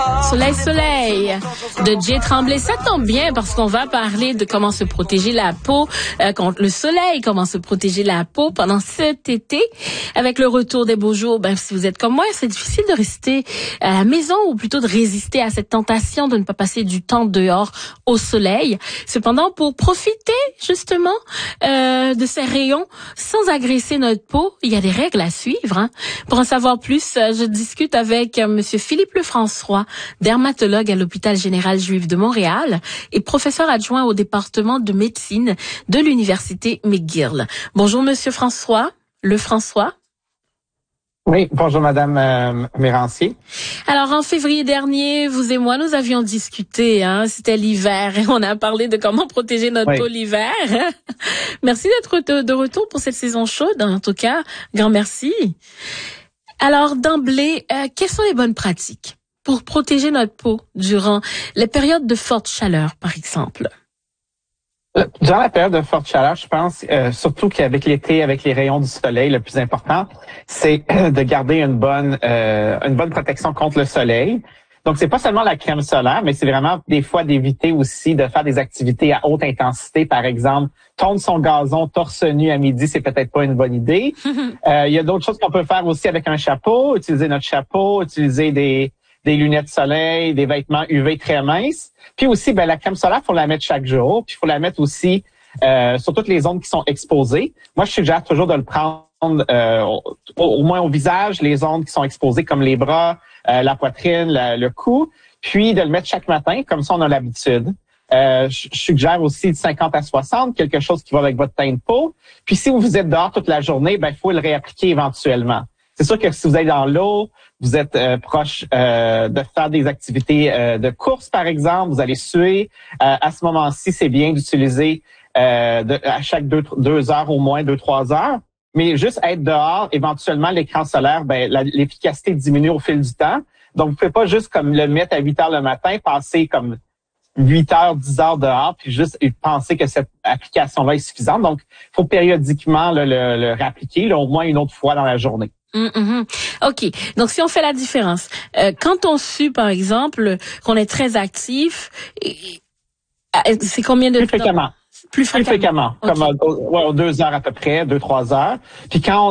Soleil, soleil de Jay Tremblay. Ça tombe bien parce qu'on va parler de comment se protéger la peau contre le soleil, comment se protéger la peau pendant cet été. Avec le retour des beaux jours, si vous êtes comme moi, c'est difficile de rester à la maison ou plutôt de résister à cette tentation de ne pas passer du temps dehors au soleil. Cependant, pour profiter justement de ces rayons sans agresser notre peau, il y a des règles à suivre. Pour en savoir plus, je discute avec Monsieur Philippe Lefrançois, dermatologue à l'hôpital général juif de Montréal et professeur adjoint au département de médecine de l'université McGill. Bonjour Monsieur Lefrançois. Oui, bonjour Madame Mérancier. Alors en février dernier, vous et moi, nous avions discuté, c'était l'hiver et on a parlé de comment protéger notre peau l'hiver. Merci d'être de retour pour cette saison chaude, en tout cas, grand merci. Alors d'emblée, quelles sont les bonnes pratiques pour protéger notre peau durant les périodes de forte chaleur, par exemple? Durant la période de forte chaleur, je pense surtout qu'avec l'été, avec les rayons du soleil, le plus important, c'est de garder une bonne protection contre le soleil. Donc, c'est pas seulement la crème solaire, mais c'est vraiment des fois d'éviter aussi de faire des activités à haute intensité. Par exemple, tondre son gazon torse nu à midi, c'est peut-être pas une bonne idée. Il y a d'autres choses qu'on peut faire aussi avec un chapeau, utiliser notre chapeau, utiliser des lunettes de soleil, des vêtements UV très minces. Puis aussi, la crème solaire, faut la mettre chaque jour. Puis il faut la mettre aussi sur toutes les zones qui sont exposées. Moi, je suggère toujours de le prendre au moins au visage, les zones qui sont exposées comme les bras, la poitrine, le cou. Puis de le mettre chaque matin, comme ça on a l'habitude. Je suggère aussi de 50 à 60, quelque chose qui va avec votre teint de peau. Puis si vous êtes dehors toute la journée, il faut le réappliquer éventuellement. C'est sûr que si vous êtes dans l'eau, vous êtes proche de faire des activités de course, par exemple, vous allez suer. À ce moment-ci, c'est bien d'utiliser à chaque 2 heures au moins, 2-3 heures. Mais juste être dehors, éventuellement, l'écran solaire, l'efficacité diminue au fil du temps. Donc, vous pouvez pas juste comme le mettre à 8 heures le matin, passer comme 8 heures, 10 heures dehors, puis juste penser que cette application-là est suffisante. Donc, il faut périodiquement le réappliquer, au moins une autre fois dans la journée. OK. Donc, si on fait la différence, quand on sue, par exemple, qu'on est très actif, c'est combien de temps? Plus fréquemment. Okay. Comme 2 heures à peu près, 2-3 heures. Puis quand